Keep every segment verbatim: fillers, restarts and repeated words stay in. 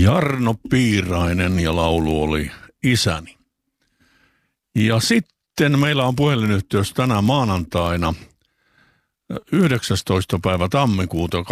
Jarno Piirainen ja laulu oli Isäni. Ja sitten meillä on puhelinyhteys tänä maanantaina yhdeksästoista päivä tammikuuta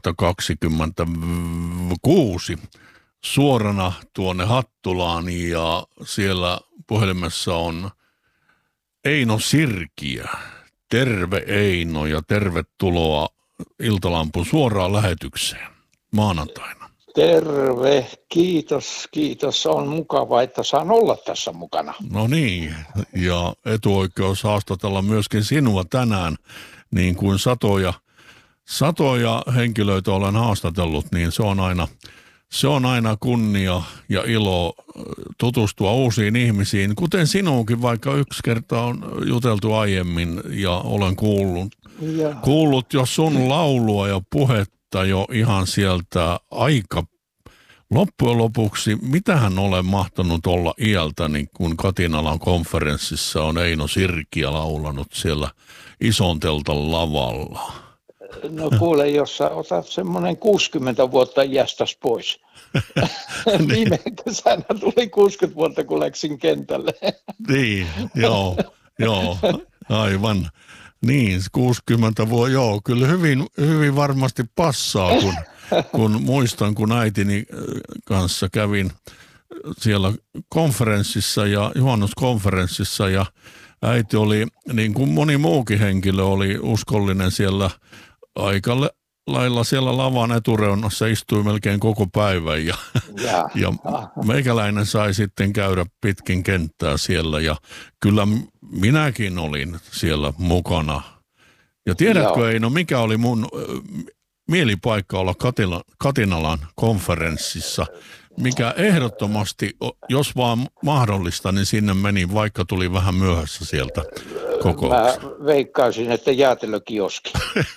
kaksituhattakaksikymmentäkuusi suorana tuonne Hattulaan ja siellä puhelimessa on Eino Sirkiö. Terve Eino ja tervetuloa Iltalampun suoraan lähetykseen maanantaina. Terve, kiitos, kiitos. On mukava, että saan olla tässä mukana. No niin, ja etuoikeus haastatella myöskin sinua tänään, niin kuin satoja, satoja henkilöitä olen haastatellut, niin se on aina, se on aina kunnia ja ilo tutustua uusiin ihmisiin, kuten sinuunkin, vaikka yksi kerta on juteltu aiemmin ja olen kuullut, ja. kuullut jo sun laulua ja puhetta jo ihan sieltä aika loppujen lopuksi. Mitähän olen mahtanut olla iältäni, kun Katinalan konferenssissa on Eino Sirkiö laulanut siellä Isonteltan lavalla? No kuule, jos sä otat semmoinen kuusikymmentä vuotta iästäs pois. Viime kesänä tuli kuusikymmentä vuotta, kun läksin kentälle. Niin, joo, joo, aivan. Niin, kuusikymmentä vuotta, joo, kyllä hyvin, hyvin varmasti passaa, kun, kun muistan, kun äitini kanssa kävin siellä konferenssissa ja juhannuskonferenssissa ja äiti oli, niin kuin moni muukin henkilö, oli uskollinen siellä aika lailla siellä lavan etureunassa, istui melkein koko päivän ja, ja. ja meikäläinen sai sitten käydä pitkin kenttää siellä ja kyllä minäkin olin siellä mukana. Ja tiedätkö, Joo. Eino, mikä oli mun äh, mielipaikka olla Katila, Katinalan konferenssissa, mikä ehdottomasti, jos vaan mahdollista, niin sinne meni, vaikka tuli vähän myöhässä sieltä kokouksesta. Mä veikkaisin, että jäätelökioski.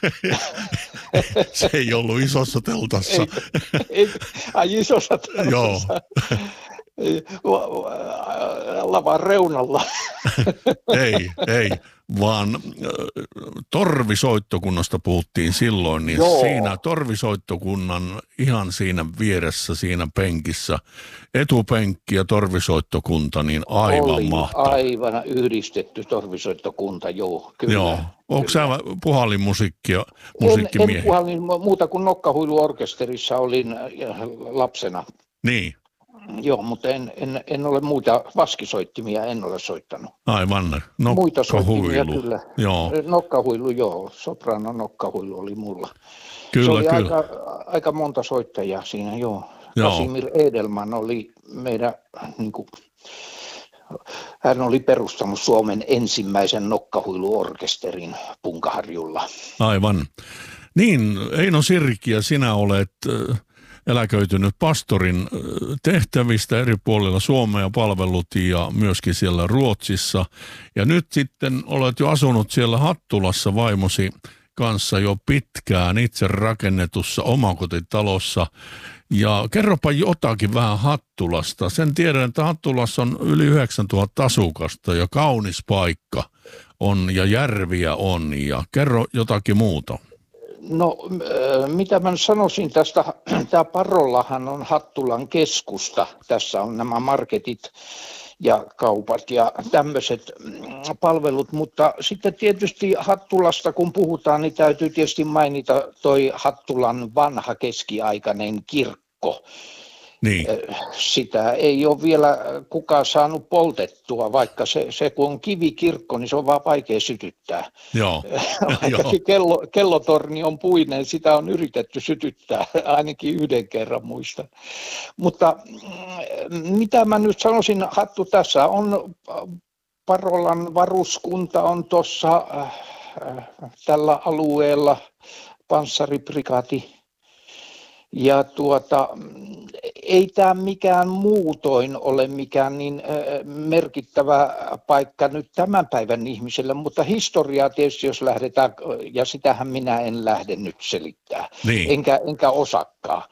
Se ei ollut isossa teltassa. Ei, ei, ai isossa teltassa. Joo. Lavan reunalla. Ei, ei, vaan torvisoittokunnasta puhuttiin silloin, niin Joo. siinä torvisoittokunnan ihan siinä vieressä, siinä penkissä, etupenkki ja torvisoittokunta, niin aivan Oli mahtava. Aivan yhdistetty torvisoittokunta, joo, kyllä. Joo. Onko sä puhallinmusiikkia, musiikkimiehiä? En, en puhallin muuta kuin Nokkahuiluorkesterissa olin lapsena. Niin. Joo, mutta en, en, en ole muita vaskisoittimia, en ole soittanut. Aivan, muita soittimia kyllä. Joo. Nokkahuilu, joo, soprano nokkahuilu oli mulla. Kyllä, Se oli kyllä. Aika, aika monta soittajaa siinä, joo. joo. Casimir Edelman oli meidän, niin kuin, hän oli perustanut Suomen ensimmäisen nokkahuiluorkesterin Punkaharjulla. Aivan. Niin, Eino Sirkiö, sinä olet eläköitynyt pastorin tehtävistä eri puolilla Suomea palvellut ja myöskin siellä Ruotsissa. Ja nyt sitten olet jo asunut siellä Hattulassa vaimosi kanssa jo pitkään itse rakennetussa omakotitalossa. Ja kerropa jotakin vähän Hattulasta. Sen tiedän, että Hattulassa on yli yhdeksäntuhatta asukasta ja kaunis paikka on ja järviä on. Ja kerro jotakin muuta. No, mitä mä sanoisin tästä, tämä Parollahan on Hattulan keskusta, tässä on nämä marketit ja kaupat ja tämmöiset palvelut, mutta sitten tietysti Hattulasta kun puhutaan, niin täytyy tietysti mainita toi Hattulan vanha keskiaikainen kirkko. Niin. Sitä ei ole vielä kukaan saanut poltettua, vaikka se, se kun on kivikirkko, niin se on vaan vaikea sytyttää. Joo. Vaikkakin kello, kellotorni on puinen, sitä on yritetty sytyttää, ainakin yhden kerran muistan. Mutta mitä mä nyt sanoisin, Hattu, tässä on Parolan varuskunta on tuossa äh, tällä alueella, panssariprikaati. Ja tuota, ei tämä mikään muutoin ole mikään niin merkittävä paikka nyt tämän päivän ihmiselle, mutta historiaa tietysti jos lähdetään, ja sitähän minä en lähde nyt selittää, niin. enkä, enkä osakkaan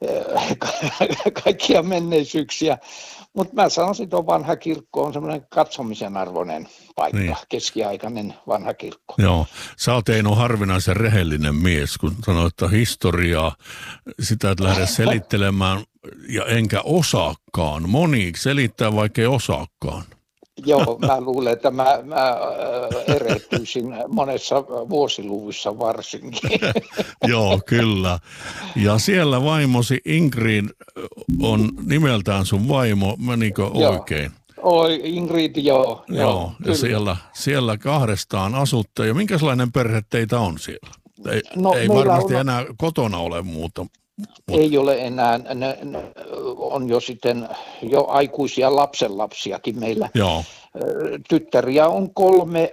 kaikkia menneisyyksiä. Mutta mä sanoisin, että vanha kirkko on semmoinen katsomisen arvoinen paikka, niin. Keskiaikainen vanha kirkko. Joo, sä oot Eino harvinaisen rehellinen mies, kun sanoit, että historiaa, sitä et lähde selittelemään. ja enkä osaakaan. Moni selittää, vaikka ei osaakaan. Joo, mä luulen, että mä, mä erehtyisin monessa vuosiluvuissa varsinkin. Joo, kyllä. Ja siellä vaimosi Ingrid on nimeltään sun vaimo, menikö oikein? Oi, Ingrid, joo. Joo, joo ja siellä, siellä kahdestaan asutte. Ja minkälainen perhe teitä on siellä? Ei, no, ei varmasti on... enää kotona ole muuta. Mutta... Ei ole enää, ne, ne on jo sitten jo aikuisia lapsenlapsiakin meillä. Joo. Tyttäriä on kolme,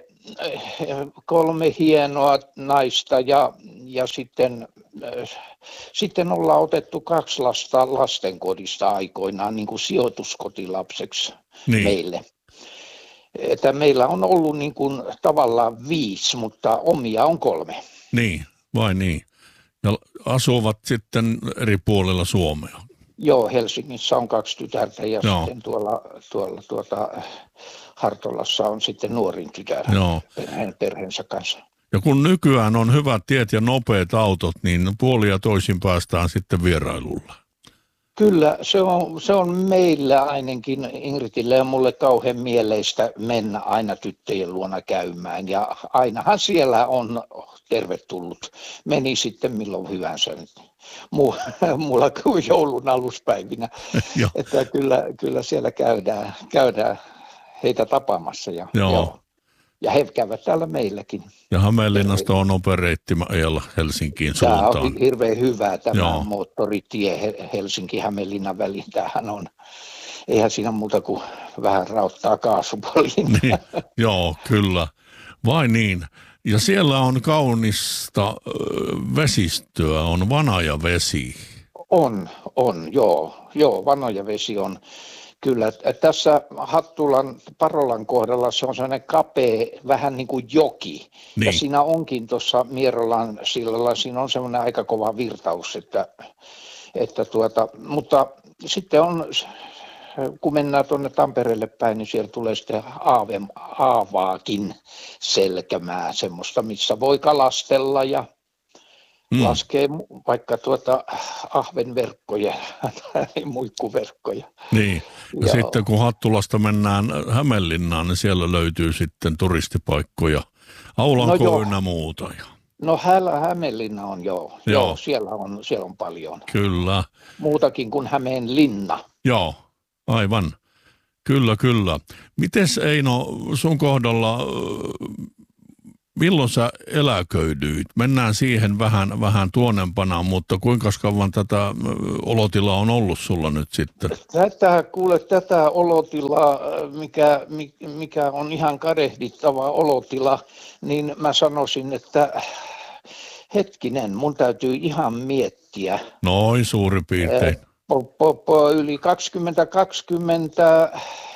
kolme hienoa naista ja, ja sitten, sitten ollaan otettu kaksi lasta lastenkodista aikoinaan niin kuin sijoituskotilapseksi niin. meille. Että meillä on ollut niin kuin tavallaan viisi, mutta omia on kolme. Niin, vai niin. Ja asuvat sitten eri puolilla Suomea. Joo, Helsingissä on kaksi tytärtä ja Joo. sitten tuolla, tuolla tuota, Hartolassa on sitten nuorin tytär hänen perheensä kanssa. Ja kun nykyään on hyvät tiet ja nopeat autot, niin puoli ja toisin päästään sitten vierailulla. Kyllä, se on, se on meillä ainakin Ingridille ja mulle kauhean mieleistä mennä aina tyttöjen luona käymään. Ja ainahan siellä on tervetullut. Meni sitten milloin hyvänsä. Mulla kuin joulun aluspäivinä. Että kyllä, kyllä siellä käydään, käydään heitä tapaamassa. Ja, joo. Joo. Ja he käyvät täällä meilläkin. Ja Hämeenlinnasta on nopea reitti ajalla Helsinkiin suuntaan. Tämä on hirveän hyvä tämä Joo. moottoritie Helsinki-Hämeenlinnan väliin. Tämähän on, eihän siinä muuta kuin vähän rauttaa kaasupoliin. Niin, joo, kyllä. Vai niin. Ja siellä on kaunista vesistöä, on Vanajavesi. On, on, joo. Joo, Vanajavesi on. Kyllä, tässä Hattulan, Parolan kohdalla se on sellainen kapea, vähän niin kuin joki. Niin. Ja siinä onkin tuossa Mierolan sillalla, siinä on semmoinen aika kova virtaus. Että, että tuota, mutta sitten on, kun mennään tuonne Tampereelle päin, niin siellä tulee sitten aave, aavaakin selkämää, semmoista, missä voi kalastella ja Mm. laskee vaikka tuota ahvenverkkoja tai muikkuverkkoja. Niin, ja Joo. sitten kun Hattulasta mennään Hämeenlinnaan, niin siellä löytyy sitten turistipaikkoja, Aulanko no ynnä muuta. No Hä- Hämeenlinna on joo, joo. joo siellä, on, siellä on paljon. Kyllä. Muutakin kuin Hämeenlinna. Joo, aivan. Kyllä, kyllä. Mites Eino sun kohdalla... Milloin sä eläköidyit? Mennään siihen vähän, vähän tuonempana, mutta kuinka kauan tätä olotilaa on ollut sulla nyt sitten? Tätä, kuule, tätä olotilaa, mikä, mikä on ihan kadehdittava olotila, niin mä sanoisin, että hetkinen, mun täytyy ihan miettiä. Noin suurin piirtein. Po, po, po, yli kaksikymmentä kaksikymmentä...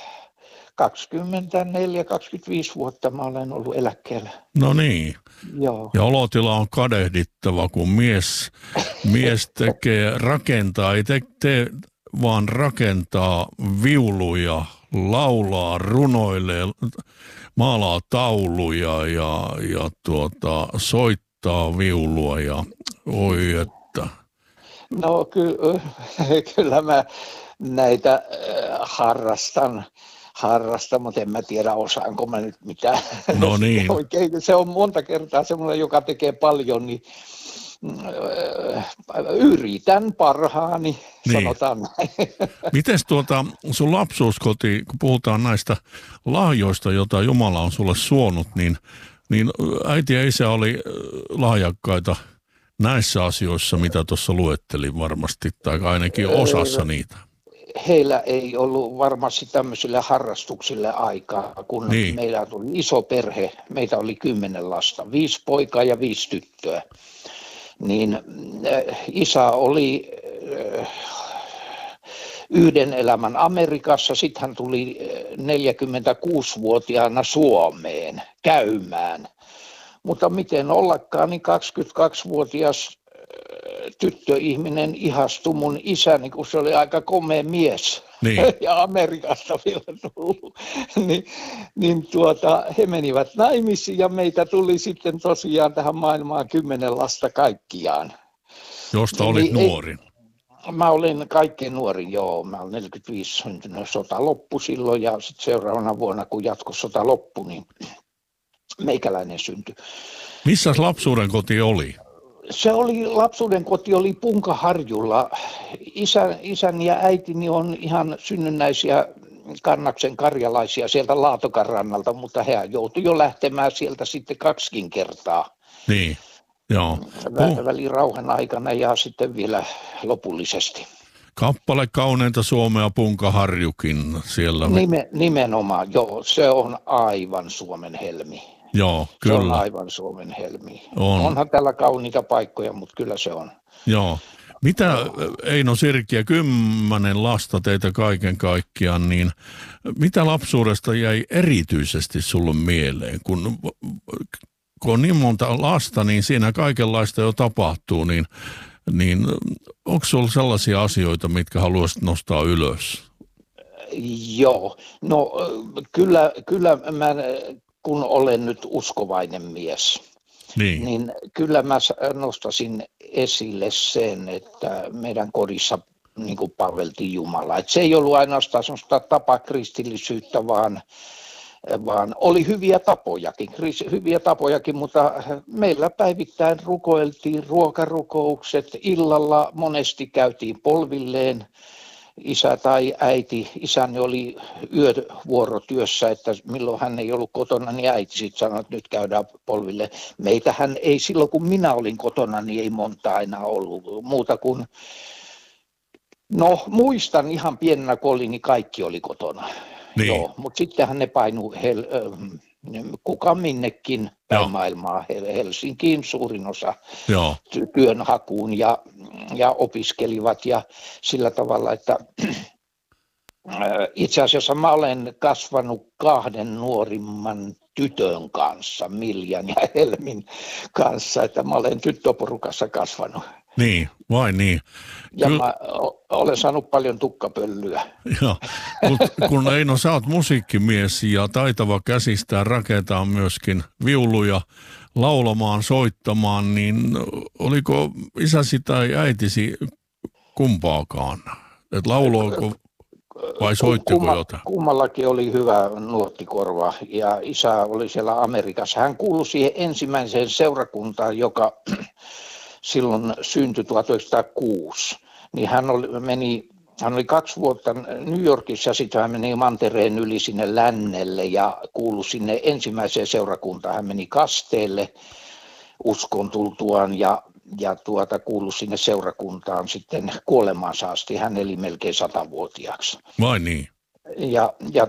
kaksikymmentäneljä kaksikymmentäviisi vuotta mä olen ollut eläkkeellä. No niin. Joo. Ja olotila on kadehdittava, kun mies, mies tekee, rakentaa, ei te, te vaan rakentaa viuluja, laulaa, runoilee, maalaa tauluja ja, ja tuota, soittaa viulua ja oi että. No ky- kyllä mä näitä äh, harrastan. harrasta, mutta en mä tiedä osaanko mä nyt mitään. No niin. Oikein, se on monta kertaa semmoinen, joka tekee paljon, niin yritän parhaani, niin. Sanotaan näin. Mites tuota sun lapsuuskoti, kun puhutaan näistä lahjoista, joita Jumala on sulle suonut, niin, niin äiti ja isä oli lahjakkaita näissä asioissa, mitä tuossa luettelin varmasti, tai ainakin osassa niitä. Heillä ei ollut varmasti tämmöisille harrastuksille aikaa, kun niin. Meillä tuli iso perhe, meitä oli kymmenen lasta, viisi poikaa ja viisi tyttöä. Niin äh, isä oli äh, yhden elämän Amerikassa, sitten hän tuli neljäkymmentäkuusivuotiaana Suomeen käymään. Mutta miten ollakaan, niin kaksikymmentäkaksivuotias tyttöihminen ihastui mun isäni, kun se oli aika komea mies niin. Ja Amerikasta vielä tullut. niin, niin tuota, he menivät naimisiin ja meitä tuli sitten tosiaan tähän maailmaan kymmenen lasta kaikkiaan. Josta olit niin, nuorin. Mä olin kaikkein nuorin, joo. Mä olin neljäkymmentäviisi syntynyt, sota loppui silloin ja sitten seuraavana vuonna, kun jatkosota loppui, niin meikäläinen syntyi. Missä lapsuuden koti oli? Se oli, lapsuuden koti oli Punkaharjulla. Isä, isäni ja äitini on ihan synnynnäisiä Kannaksen karjalaisia sieltä Laatokan rannalta, mutta he joutui jo lähtemään sieltä sitten kaksikin kertaa. Niin, joo. Vä- Välin rauhan aikana ja sitten vielä lopullisesti. Kappale Kauneinta Suomea Punkaharjukin siellä. Nime, nimenomaan, joo, se on aivan Suomen helmi. Joo, Se on kyllä. aivan Suomen helmi. On. Onhan täällä kauniita paikkoja, mutta kyllä se on. Joo. Mitä, Eino Sirkkiä, kymmenen lasta teitä kaiken kaikkiaan, niin mitä lapsuudesta jäi erityisesti sulle mieleen? Kun, kun on niin monta lasta, niin siinä kaikenlaista jo tapahtuu, niin, niin onko sulla sellaisia asioita, mitkä haluaisit nostaa ylös? Joo, no kyllä, kyllä mä, kun olen nyt uskovainen mies, Niin, niin kyllä mä nostasin esille sen, että meidän kodissa niin kuin palveltiin Jumalaa. Että se ei ollut ainoastaan sellaista tapakristillisyyttä, vaan, vaan oli hyviä tapojakin, hyviä tapojakin, mutta meillä päivittäin rukoiltiin ruokarukoukset, illalla monesti käytiin polvilleen. Isä tai äiti, isäni oli yövuorotyössä, että milloin hän ei ollut kotona, niin äiti sitten sanoi, että nyt käydään polville. Meitähän ei silloin, kun minä olin kotona, niin ei monta aina ollut muuta kuin, no muistan ihan pienenä kun olin, niin kaikki oli kotona. niin. Joo, mutta sittenhän ne painu hel, kuka minnekin päin maailmaa, Helsinkiin suurin osa Joo. työnhakuun ja, ja opiskelivat ja sillä tavalla, että itse asiassa mä olen kasvanut kahden nuorimman tytön kanssa, Miljan ja Helmin kanssa, että mä olen tyttöporukassa kasvanut. Niin, vai niin. Ja Kyllä. mä olen saanut paljon tukkapöllyä. Joo, kun, kun Eino, sä oot musiikkimies ja taitava käsistään rakentaa myöskin viuluja laulamaan, soittamaan, niin oliko isäsi tai äitisi kumpaakaan? Et lauloiko vai soittiko Kumma, jotain? Kummallakin oli hyvä nuottikorva ja isä oli siellä Amerikassa. Hän kuului siihen ensimmäiseen seurakuntaan, joka silloin syntyi tuhatyhdeksänsataakuusi. Niin hän oli, meni, hän oli kaksi vuotta New Yorkissa ja sitten hän meni mantereen yli sinne lännelle ja kuului sinne ensimmäiseen seurakuntaan. Hän meni Kasteelle uskon tultuaan ja, ja tuota, kuului sinne seurakuntaan sitten kuolemaansa asti. Hän eli melkein satavuotiaaksi. Vai niin? Ja, ja